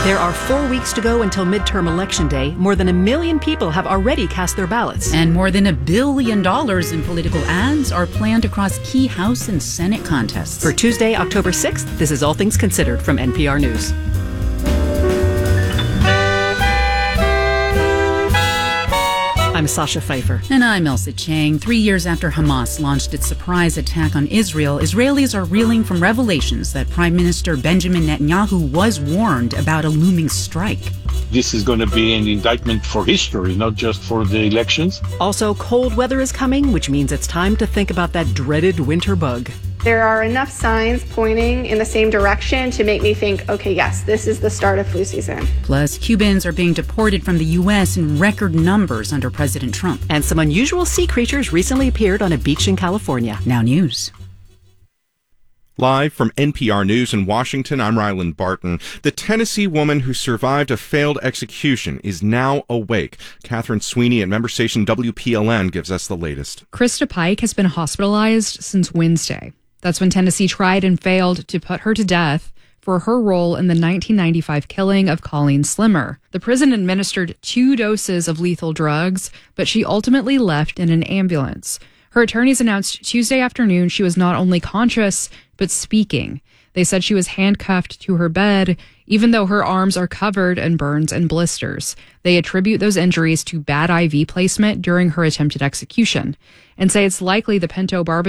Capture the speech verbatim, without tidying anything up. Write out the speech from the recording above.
There are four weeks to go until midterm election day. More than a million people have already cast their ballots. And more than a billion dollars in political ads are planned across key House and Senate contests. For Tuesday, October sixth, this is All Things Considered from N P R News. I'm Sasha Pfeiffer. And I'm Elsa Chang. Three years after Hamas launched its surprise attack on Israel, Israelis are reeling from revelations that Prime Minister Benjamin Netanyahu was warned about a looming strike. This is going to be an indictment for history, not just for the elections. Also, cold weather is coming, which means it's time to think about that dreaded winter bug. There are enough signs pointing in the same direction to make me think, okay, yes, this is the start of flu season. Plus, Cubans are being deported from the U S in record numbers under President Trump. And some unusual sea creatures recently appeared on a beach in California. Now news. Live from N P R News in Washington, I'm Ryland Barton. The Tennessee woman who survived a failed execution is now awake. Catherine Sweeney at member station W P L N gives us the latest. Krista Pike has been hospitalized since Wednesday. That's when Tennessee tried and failed to put her to death for her role in the nineteen ninety-five killing of Colleen Slimmer. The prison administered two doses of lethal drugs, but she ultimately left in an ambulance. Her attorneys announced Tuesday afternoon she was not only conscious, but speaking. They said she was handcuffed to her bed, even though her arms are covered in burns and blisters. They attribute those injuries to bad I V placement during her attempted execution and say it's likely the pentobarbital